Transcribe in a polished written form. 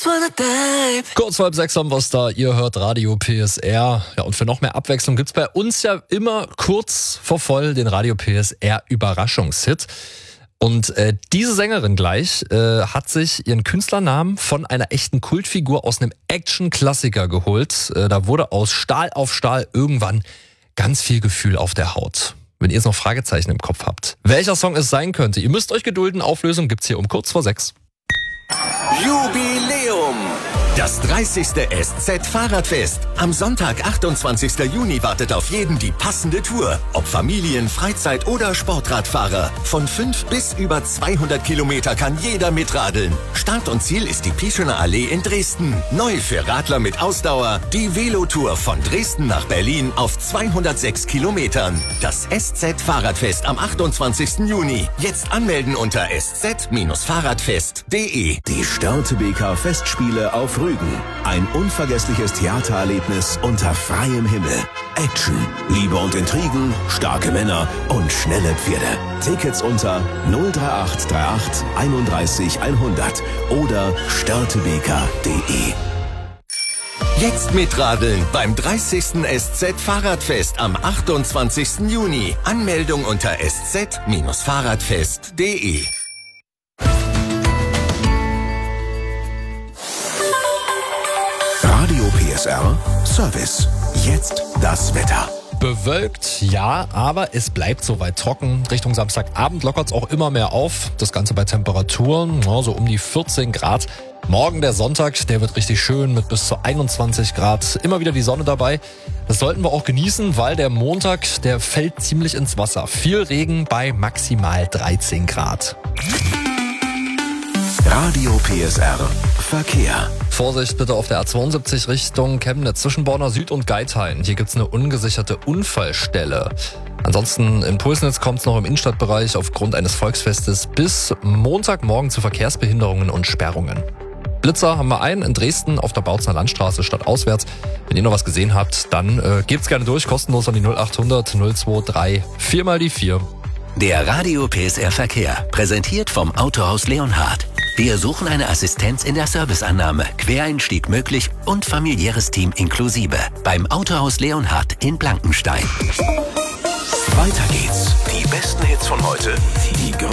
Kurz vor 6 haben wir es da, ihr hört Radio PSR. Ja, und für noch mehr Abwechslung gibt's bei uns ja immer kurz vor voll den Radio PSR Überraschungshit. Und diese Sängerin gleich hat sich ihren Künstlernamen von einer echten Kultfigur aus einem Action-Klassiker geholt. Da wurde aus Stahl auf Stahl irgendwann ganz viel Gefühl auf der Haut. Wenn ihr jetzt noch Fragezeichen im Kopf habt, welcher Song es sein könnte, ihr müsst euch gedulden. Auflösung gibt's hier um kurz vor 6. Jubiläum! Das 30. SZ-Fahrradfest. Am Sonntag, 28. Juni, wartet auf jeden die passende Tour. Ob Familien-, Freizeit- oder Sportradfahrer. Von 5 bis über 200 Kilometer kann jeder mitradeln. Start und Ziel ist die Pieschener Allee in Dresden. Neu für Radler mit Ausdauer, die Velotour von Dresden nach Berlin auf 206 Kilometern. Das SZ-Fahrradfest am 28. Juni. Jetzt anmelden unter sz-fahrradfest.de. Die Störtebeker Festspiele auf Rügen. Ein unvergessliches Theatererlebnis unter freiem Himmel. Action, Liebe und Intrigen, starke Männer und schnelle Pferde. Tickets unter 03838 31 100 oder störtebeker.de. Jetzt mitradeln beim 30. SZ-Fahrradfest am 28. Juni. Anmeldung unter sz-fahrradfest.de. Radio PSR Service. Jetzt das Wetter. Bewölkt, ja, aber es bleibt soweit trocken. Richtung Samstagabend lockert's auch immer mehr auf. Das Ganze bei Temperaturen, so um die 14 Grad. Morgen der Sonntag, der wird richtig schön mit bis zu 21 Grad. Immer wieder die Sonne dabei. Das sollten wir auch genießen, weil der Montag, der fällt ziemlich ins Wasser. Viel Regen bei maximal 13 Grad. Radio PSR Verkehr. Vorsicht bitte auf der A72 Richtung Chemnitz zwischen Borna Süd und Geithain. Hier gibt's eine ungesicherte Unfallstelle. Ansonsten in Pulsnitz kommt's noch im Innenstadtbereich aufgrund eines Volksfestes bis Montagmorgen zu Verkehrsbehinderungen und Sperrungen. Blitzer haben wir einen in Dresden auf der Bautzner Landstraße stadtauswärts. Wenn ihr noch was gesehen habt, dann gebt's gerne durch, kostenlos an die 0800 023 4x4. Der Radio PSR Verkehr, präsentiert vom Autohaus Leonhard. Wir suchen eine Assistenz in der Serviceannahme, Quereinstieg möglich und familiäres Team inklusive. Beim Autohaus Leonhard in Blankenstein. Weiter geht's. Die besten Hits von heute. Die